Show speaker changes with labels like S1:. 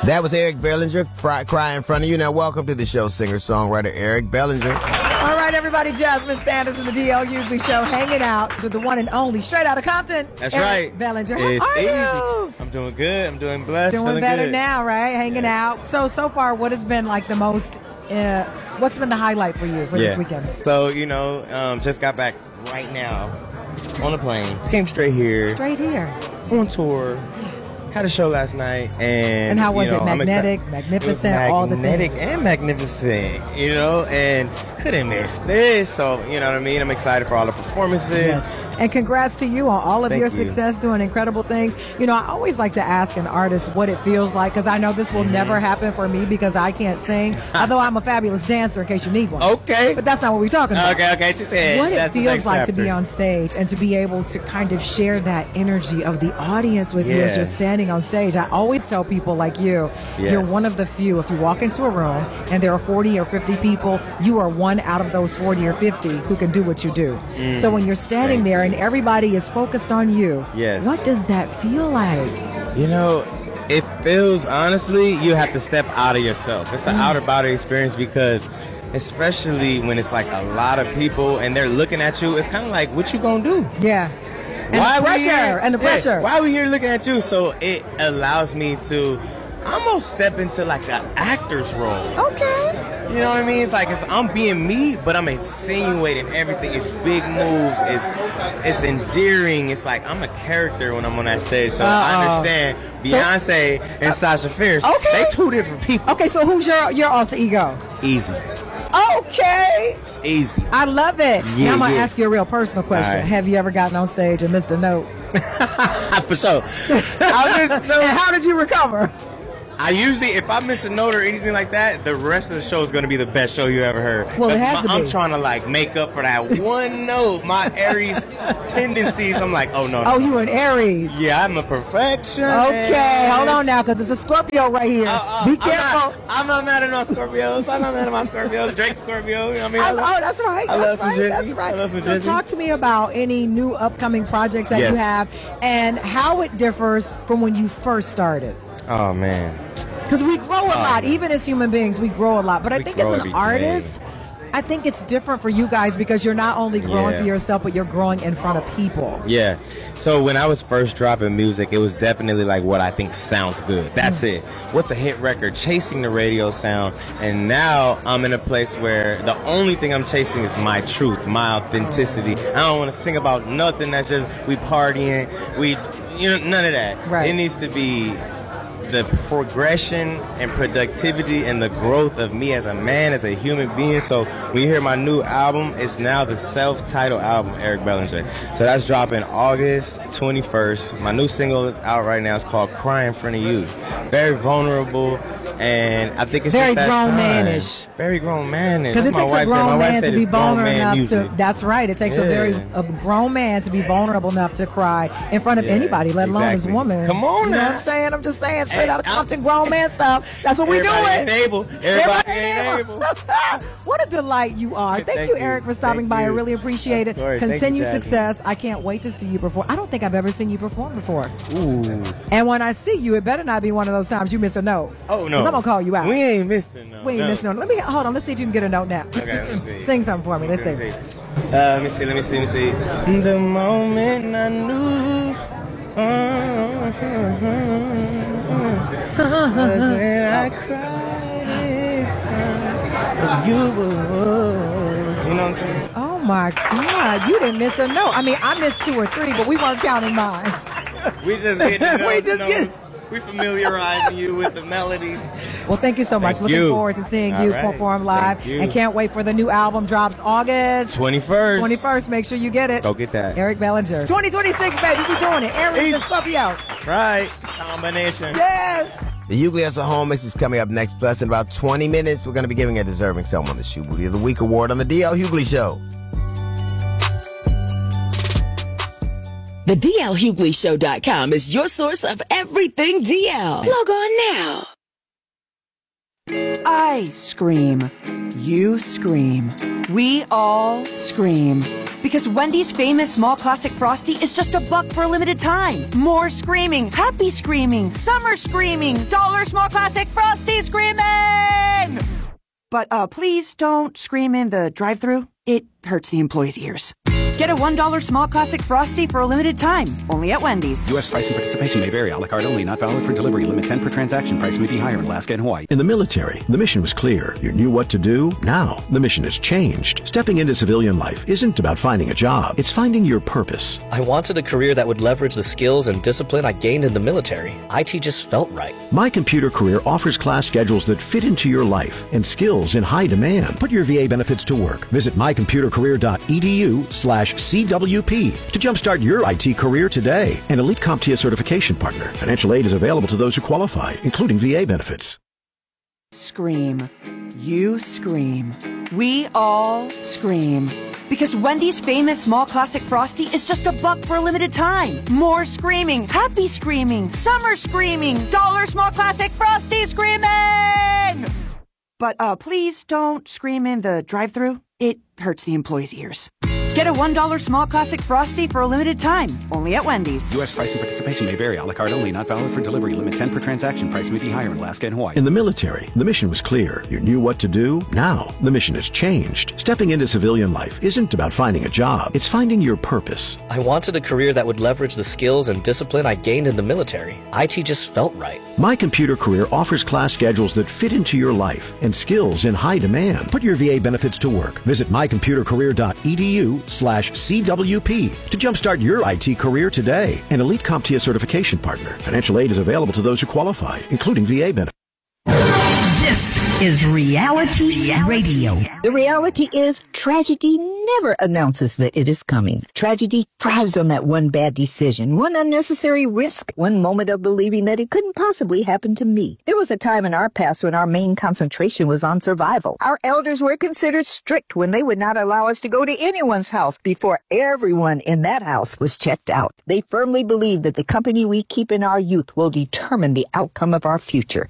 S1: That was Eric Bellinger, Cry in Front of You. Now, welcome to the show, singer-songwriter Eric Bellinger.
S2: All right, everybody, Jasmine Sanders from the D.L. Hughley Show, hanging out with the one and only, straight out of Compton.
S3: That's
S2: Eric
S3: right.
S2: Bellinger,
S3: It's
S2: how are
S3: easy.
S2: you?
S3: I'm doing good. I'm doing blessed.
S2: Doing
S3: feeling
S2: better
S3: good.
S2: now, right? Hanging out. So far, what has been like the most, what's been the highlight for you for this weekend?
S3: So, just got back right now on a plane. Came straight here.
S2: Straight here.
S3: On tour. Had a show last night, and
S2: how was it?
S3: I'm
S2: Magnetic,
S3: excited.
S2: magnificent,
S3: It was
S2: all the
S3: magnetic
S2: things.
S3: and magnificent, and couldn't miss this. So, you know what I mean? I'm excited for all the performances.
S2: Yes. And congrats to you on all of
S3: Thank
S2: your
S3: you.
S2: success, doing incredible things. I always like to ask an artist what it feels like, because I know this will never happen for me because I can't sing, although I'm a fabulous dancer in case you need one.
S3: Okay.
S2: But that's not what we're talking about.
S3: Okay. She said
S2: What it
S3: that's the
S2: feels
S3: next
S2: like to
S3: chapter.
S2: be on stage and to be able to kind of share that energy of the audience with you as
S3: Yeah.
S2: you're standing on stage. I always tell people like you,
S3: Yes.
S2: you're one of the few. If you walk into a room and there are 40 or 50 people, you are one out of those 40 or 50 who can do what you do. So when you're standing
S3: Thank
S2: there
S3: you.
S2: and everybody is focused on you,
S3: Yes.
S2: what does that feel like?
S3: It feels, honestly, you have to step out of yourself. It's an outer body experience because especially when it's like a lot of people and they're looking at you, it's kind of like, what you gonna do?
S2: Yeah. And
S3: Why
S2: the
S3: we
S2: pressure.
S3: here?
S2: And the pressure.
S3: Why are we here looking at you? So it allows me to almost step into like an actor's role.
S2: Okay.
S3: You know what I mean? It's like I'm being me, but I'm insinuating everything. It's big moves. It's endearing. It's like I'm a character when I'm on that stage. So I understand Beyonce and Sasha Fierce.
S2: Okay.
S3: They two different people.
S2: Okay, so who's your alter ego?
S3: Easy.
S2: Okay.
S3: It's easy.
S2: I love it.
S3: Yeah,
S2: now I'm going to
S3: yeah.
S2: ask you a real personal question.
S3: All right.
S2: Have you ever gotten on stage and missed a note?
S3: For sure.
S2: And how did you recover?
S3: I usually, if I miss a note or anything like that, the rest of the show is going to be the best show you ever heard.
S2: Well, it has to
S3: I'm
S2: be.
S3: trying to like make up for that one note. My Aries tendencies, I'm like, oh no.
S2: Oh, you an Aries.
S3: Yeah, I'm a perfectionist.
S2: Okay, hold on now, because it's a Scorpio right here. Be careful.
S3: I'm not mad at no Scorpios. I'm not mad at my Scorpios. Drake Scorpio. You know what I mean?
S2: Oh, that's right.
S3: I love
S2: That's
S3: some
S2: right.
S3: Drizzy.
S2: That's right.
S3: I love some
S2: So
S3: Drizzy.
S2: talk to me about any new upcoming projects that you
S3: Yes.
S2: have and how it differs from when you first started.
S3: Oh man.
S2: Because we grow a lot,
S3: man.
S2: even as human beings, we grow a lot. But I
S3: We
S2: think as
S3: grow
S2: an
S3: every day.
S2: artist, I think it's different for you guys because you're not only growing
S3: Yeah.
S2: for yourself, but you're growing in front of people.
S3: Yeah. So when I was first dropping music, it was definitely like what I think sounds good. That's it. What's a hit record? Chasing the radio sound. And now I'm in a place where the only thing I'm chasing is my truth, my authenticity. I don't want to sing about nothing that's just we partying, none of that.
S2: Right.
S3: It needs to be the progression and productivity and the growth of me as a man, as a human being. So when you hear my new album, it's now the self-titled album, Eric Bellinger. So that's dropping August 21st. My new single is out right now. It's called Cry in Front of You. Very vulnerable, and I think it's
S2: Very
S3: just that
S2: grown
S3: time.
S2: man-ish.
S3: Very grown man-ish.
S2: Because it
S3: That's
S2: takes
S3: my
S2: a
S3: wife said.
S2: grown
S3: My wife
S2: man
S3: said
S2: to be
S3: it's grown
S2: vulnerable
S3: man
S2: enough
S3: music.
S2: to. That's right. It takes a grown man to be vulnerable enough to cry in front of
S3: Yeah,
S2: anybody, let alone his
S3: exactly.
S2: woman.
S3: Come on
S2: you know
S3: now.
S2: what I'm saying? I'm just saying straight
S3: Hey,
S2: out of Compton grown man stuff. That's what we do
S3: Everybody
S2: it.
S3: ain't able. Everybody ain't able.
S2: What a delight you are. Thank
S3: Thank
S2: you,
S3: you.
S2: Eric, for stopping
S3: Thank
S2: by. I
S3: you.
S2: really appreciate it.
S3: Of course. Thank you,
S2: Continued
S3: Jasmine.
S2: success. I can't wait to see you perform. I don't think I've ever seen you perform before.
S3: Ooh.
S2: And when I see you, it better not be one of those times you miss a note.
S3: Oh, no.
S2: 'Cause I'm going to call you out.
S3: We ain't missing no.
S2: We ain't missing no. Hold on. Let's see if you can get a note now.
S3: Okay, let me see.
S2: Sing something for me. Let's see.
S3: Let me see. The moment I knew was when I cried in front of you. You know what I'm saying?
S2: Oh my God, you didn't miss a note. I mean, I missed 2 or 3, but we weren't counting mine.
S3: We just getting
S2: We
S3: those
S2: just get-
S3: notes. We familiarizing you with the melodies.
S2: Well, thank you so much.
S3: Thank
S2: Looking
S3: you.
S2: forward to seeing
S3: All
S2: you
S3: right.
S2: perform live.
S3: Thank you.
S2: And can't wait for the new album drops August
S3: 21st.
S2: 21st. Make sure you get it.
S3: Go get that.
S2: Eric Bellinger. 2026, baby. We doing it. Aries and Scorpio.
S3: Right. Combination.
S2: Yes.
S1: The Hughley as a Home Mix is coming up next. Plus, in about 20 minutes, we're going to be giving a deserving someone the Shoe Booty of the Week award on the D.L. Hughley Show.
S4: The DLHughleyShow.com is your source of everything DL. Log on now.
S5: I scream. You scream. We all scream. Because Wendy's famous small classic Frosty is just $1 for a limited time. More screaming, happy screaming, summer screaming, dollar small classic Frosty screaming! But please don't scream in the drive-thru. It hurts the employees' ears. Get a $1 small classic Frosty for a limited time, only at Wendy's.
S6: U.S. price and participation may vary. A la carte only, not valid for delivery. Limit 10 per transaction. Price may be higher in Alaska and Hawaii.
S7: In the military, the mission was clear. You knew what to do. Now, the mission has changed. Stepping into civilian life isn't about finding a job. It's finding your purpose.
S8: I wanted a career that would leverage the skills and discipline I gained in the military. IT just felt right.
S7: My Computer Career offers class schedules that fit into your life and skills in high demand. Put your VA benefits to work. Visit mycomputercareer.edu/CWP to jumpstart your IT career today. An Elite CompTIA certification partner. Financial aid is available to those who qualify, including VA benefits.
S5: Scream. You scream. We all scream. Because Wendy's famous small classic Frosty is just $1 for a limited time. More screaming, happy screaming, summer screaming, dollar small classic Frosty screaming! But please don't scream in the drive-thru. It hurts the employees' ears. Get a $1 small classic Frosty for a limited time, only at Wendy's.
S6: U.S. price and participation may vary. A la carte only, not valid for delivery. Limit 10 per transaction. Price may be higher in Alaska and Hawaii.
S7: In the military, the mission was clear. You knew what to do. Now, the mission has changed. Stepping into civilian life isn't about finding a job. It's finding your purpose.
S8: I wanted a career that would leverage the skills and discipline I gained in the military. IT just felt right.
S7: My Computer Career offers class schedules that fit into your life and skills in high demand. Put your VA benefits to work. Visit mycomputercareer.edu/CWP to jumpstart your IT career today. An Elite CompTIA certification partner. Financial aid is available to those who qualify, including VA benefits.
S4: This is Reality Radio.
S9: The reality is tragedy never announces that it is coming. Tragedy thrives on that one bad decision, one unnecessary risk, one moment of believing that it couldn't possibly happen to me. There was a time in our past when our main concentration was on survival. Our elders were considered strict when they would not allow us to go to anyone's house before everyone in that house was checked out. They firmly believed that the company we keep in our youth will determine the outcome of our future.